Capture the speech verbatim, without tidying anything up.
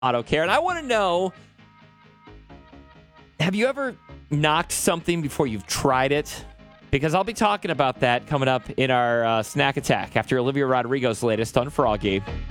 Auto Care. And I want to know, have you ever knocked something before you've tried it? Because I'll be talking about that coming up in our uh, Snack Attack after Olivia Rodrigo's latest on Froggy.